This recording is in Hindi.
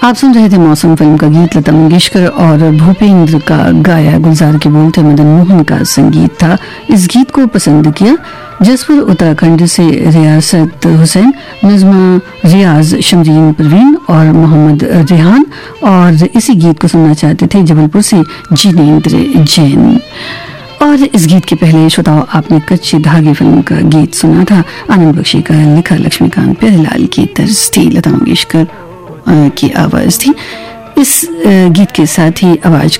आप सुन रहे थे मौसम फिल्म का गीत। लता मंगेशकर और भूपेंद्र का गाया, गुलजार के बोल थे, मदन मोहन का संगीत था। इस गीत को पसंद किया जसपुर उत्तराखंड से रियासत हुसैन, नज़मा रियाज, शमरीन परवीन और मोहम्मद रेहान। और इसी गीत को सुनना चाहते थे जबलपुर से जिनेंद्र जैन। और इस गीत के पहले श्रोताओं आपने कच्चे धागे फिल्म का गीत सुना था। आनंद बख्शी का लिखा, लक्ष्मीकांत प्यारेलाल की तर्ज थी, लता मंगेशकर की आवाज थी। इस गीत के साथ ही आवाज